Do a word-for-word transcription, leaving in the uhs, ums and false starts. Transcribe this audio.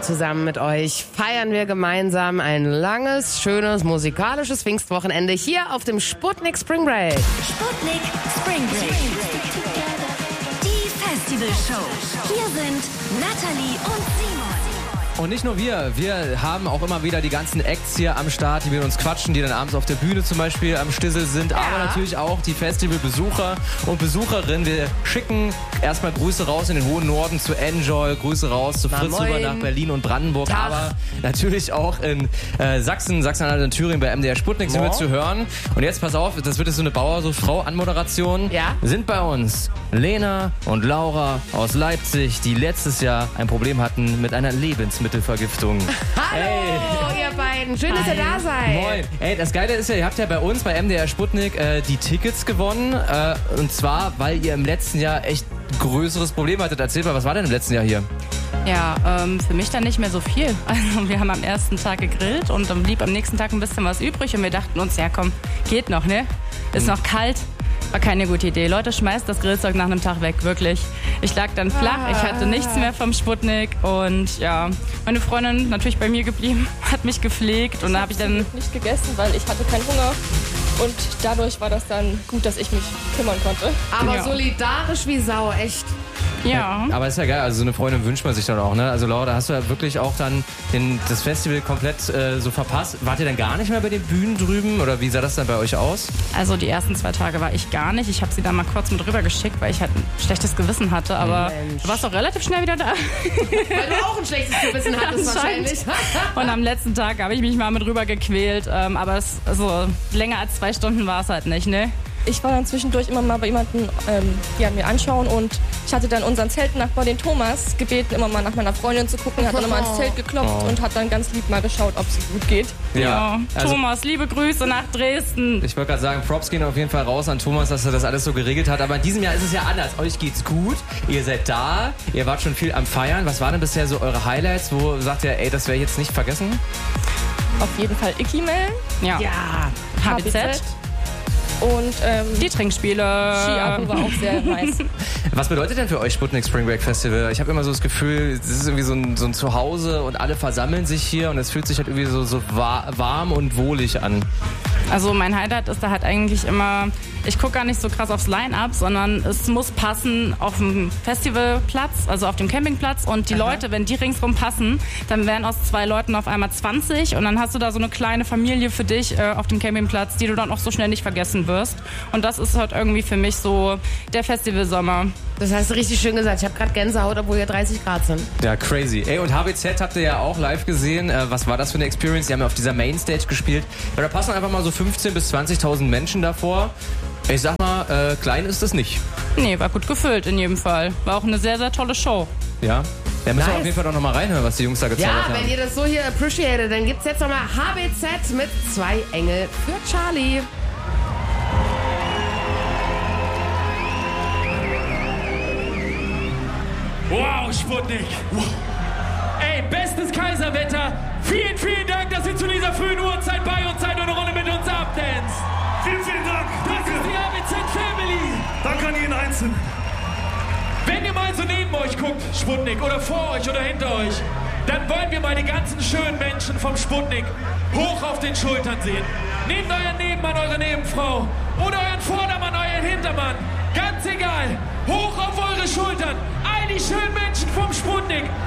zusammen mit euch feiern wir gemeinsam ein langes, schönes, musikalisches Pfingstwochenende hier auf dem Sputnik Spring Break. Sputnik Spring Break. Die Festivalshow. Hier sind Natalie und Simon. Und nicht nur wir, wir haben auch immer wieder die ganzen Acts hier am Start, die mit uns quatschen, die dann abends auf der Bühne zum Beispiel am Stissel sind, ja. aber natürlich auch die Festivalbesucher und Besucherinnen. Wir schicken erstmal Grüße raus in den hohen Norden zu Enjoy, Grüße raus zu Fritz rüber nach Berlin und Brandenburg, Tag. aber natürlich auch in äh, Sachsen, Sachsen-Anhalt und Thüringen bei M D R Sputnik sind wir zu hören. Und jetzt pass auf, das wird jetzt so eine Bauer-so-Frau-Anmoderation. Ja? Sind bei uns Lena und Laura aus Leipzig, die letztes Jahr ein Problem hatten mit einer Lebensmittelvergiftung. Hallo, hey. ihr beiden. Schön, dass ihr da seid. Moin. Ey, das Geile ist ja, ihr habt ja bei uns bei M D R Sputnik äh, die Tickets gewonnen. Äh, und zwar, weil ihr im letzten Jahr echt größeres Problem hattet. Erzähl mal, was war denn im letzten Jahr hier? Ja, ähm, für mich dann nicht mehr so viel. Also wir haben am ersten Tag gegrillt und dann blieb am nächsten Tag ein bisschen was übrig und wir dachten uns, ja komm, geht noch, ne? Ist noch kalt. War keine gute Idee. Leute, schmeißt das Grillzeug nach einem Tag weg, wirklich. Ich lag dann flach, ich hatte nichts mehr vom Sputnik und ja, meine Freundin natürlich bei mir geblieben, hat mich gepflegt und da habe ich dann nicht gegessen, weil ich hatte keinen Hunger und dadurch war das dann gut, dass ich mich kümmern konnte. Aber ja. solidarisch wie Sau, echt. Ja. Aber ist ja geil, also so eine Freundin wünscht man sich dann auch, ne? Also Laura, da hast du ja wirklich auch dann den, das Festival komplett äh, so verpasst. Wart ihr dann gar nicht mehr bei den Bühnen drüben oder wie sah das dann bei euch aus? Also die ersten zwei Tage war ich gar nicht. Ich habe sie dann mal kurz mit rüber geschickt, weil ich halt ein schlechtes Gewissen hatte, aber Mensch. du warst doch relativ schnell wieder da. Weil du auch ein schlechtes Gewissen hattest wahrscheinlich. Und am letzten Tag habe ich mich mal mit rüber gequält, ähm, aber es, also, länger als zwei Stunden war es halt nicht, ne? Ich war dann zwischendurch immer mal bei jemandem ähm, ja, mir anschauen und ich hatte dann unseren Zeltnachbar, den Thomas, gebeten, immer mal nach meiner Freundin zu gucken. Hat dann immer ans Zelt geklopft Oh. und hat dann ganz lieb mal geschaut, ob es gut geht. Ja, also, Thomas, liebe Grüße nach Dresden. ich wollte gerade sagen, Props gehen auf jeden Fall raus an Thomas, dass er das alles so geregelt hat. Aber in diesem Jahr ist es ja anders. Euch geht's gut, ihr seid da, ihr wart schon viel am Feiern. Was waren denn bisher so eure Highlights? Wo sagt ihr, ey, das werde ich jetzt nicht vergessen? Auf jeden Fall Icky-Mail, Ja, Ja. H B Z. Und ähm, Die Trinkspiele. Ski-Abo war auch sehr nice. Was bedeutet denn für euch Sputnik Spring Break Festival? Ich habe immer so das Gefühl, es ist irgendwie so ein, so ein Zuhause und alle versammeln sich hier und es fühlt sich halt irgendwie so, so warm und wohlig an. Also mein Highlight ist da halt eigentlich immer, ich gucke gar nicht so krass aufs Line-Up, sondern es muss passen auf dem Festivalplatz, also auf dem Campingplatz und die Aha. Leute, wenn die ringsrum passen, dann werden aus zwei Leuten auf einmal zwanzig und dann hast du da so eine kleine Familie für dich äh, auf dem Campingplatz, die du dann auch so schnell nicht vergessen wirst. Und das ist halt irgendwie für mich so der Festivalsommer. Das hast du richtig schön gesagt. Ich habe gerade Gänsehaut, obwohl hier dreißig Grad sind. Ja, crazy. Ey, und H B Z habt ihr ja auch live gesehen. Äh, was war das für eine Experience? Die haben ja auf dieser Mainstage gespielt. Ja, da passen einfach mal so fünfzehntausend bis zwanzigtausend Menschen davor. Ich sag mal, äh, klein ist das nicht. Nee, war gut gefüllt in jedem Fall. War auch eine sehr, sehr tolle Show. Ja? Da müssen wir Nice. auf jeden Fall doch nochmal reinhören, was die Jungs da gezaubert Ja, haben. wenn ihr das so hier appreciated, dann gibt's jetzt nochmal H B Z mit zwei Engel für Charlie. Wow, Sputnik! Ey, bestes Kaiserwetter! Vielen, vielen Dank, dass ihr zu dieser frühen Uhrzeit bei uns seid und eine Runde mit uns abdanzt! Vielen, vielen Dank. Das ist die H B Z Family! Danke an jeden Einzelnen. Wenn ihr mal so neben euch guckt, Sputnik, oder vor euch oder hinter euch, dann wollen wir mal die ganzen schönen Menschen vom Sputnik hoch auf den Schultern sehen. Nehmt euren Nebenmann, eure Nebenfrau oder euren Vordermann, euren Hintermann. Ganz egal. Hoch auf eure Schultern. All die schönen Menschen vom Sputnik.